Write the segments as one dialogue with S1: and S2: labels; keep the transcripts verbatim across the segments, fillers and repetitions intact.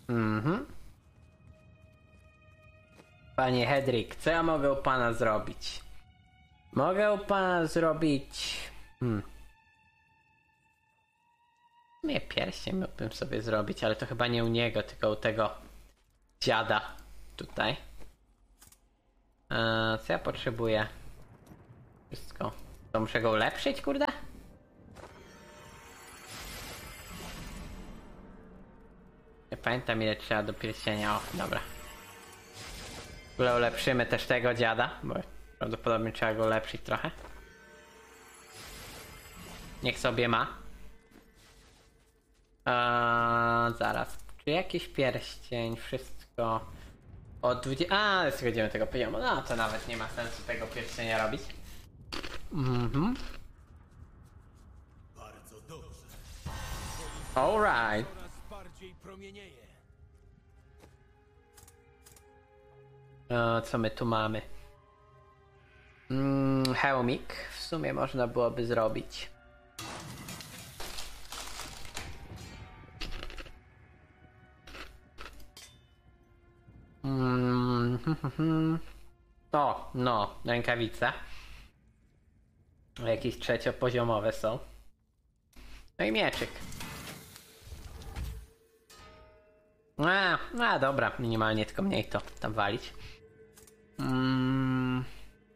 S1: Mhm. Panie Hedrick, co ja mogę u pana zrobić? Mogę u pana zrobić... Hmm. Nie, pierścień mógłbym sobie zrobić, ale to chyba nie u niego, tylko u tego dziada tutaj. Eee, co ja potrzebuję? Wszystko. To muszę go ulepszyć, kurde? Nie pamiętam, ile trzeba do pierścienia. O, dobra. W ogóle ulepszymy też tego dziada, bo prawdopodobnie trzeba go ulepszyć trochę. Niech sobie ma. Eee, zaraz. Czy jakiś pierścień? Wszystko. Od dwudziestego. A, schodzimy tego poziomu. No to nawet nie ma sensu tego pierścienia robić. Mhm.
S2: Bardzo dobrze.
S1: Alright.
S2: Coraz bardziej promienieje.
S1: E, co my tu mamy? Mm, hełmik. W sumie można byłoby zrobić. Mm, hm, hm, hm. O, no, rękawice. Jakieś trzeciopoziomowe są. No i mieczyk. A, a dobra, minimalnie tylko mniej to tam walić. Mm.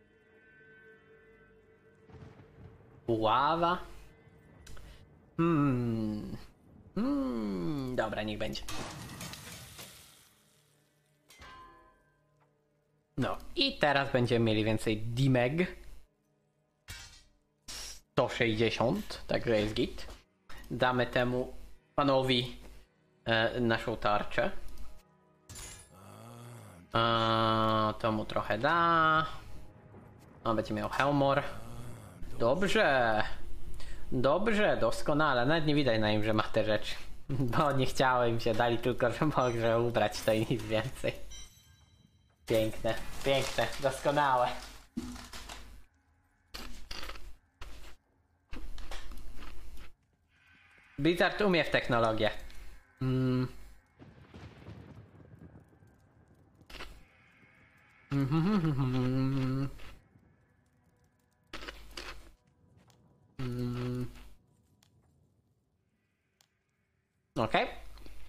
S1: Buława. Hmm. Hmm. Dobra, niech będzie. No i teraz będziemy mieli więcej dimeg. sto sześćdziesiąt, także jest git. Damy temu panowi e, naszą tarczę. E, to mu trochę da. On będzie miał Helmor. Dobrze. Dobrze, doskonale. Nawet nie widać na nim, że ma te rzeczy. Bo nie chciało im się, dali tylko, że może ubrać to i nic więcej. Piękne, piękne, doskonałe. Blizzard umie w technologię. Mm. Mm. Mm. Okej. Okay.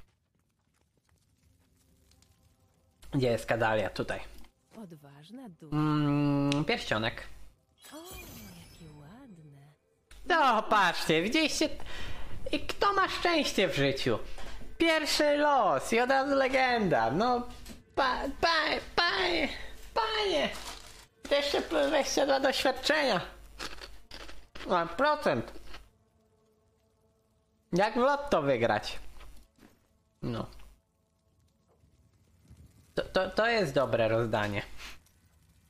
S1: Gdzie jest Kadalia? Tutaj.
S3: Odważna duma.
S1: Mm, pierścionek.
S3: O, jakie ładne.
S1: No, patrzcie, widzieliście? I kto ma szczęście w życiu? Pierwszy los i od razu legenda. No, pa, pa, panie, panie. Jeszcze plus dwadzieścia dwa doświadczenia. No, procent. Jak w lotto wygrać? No. To, to, to jest dobre rozdanie.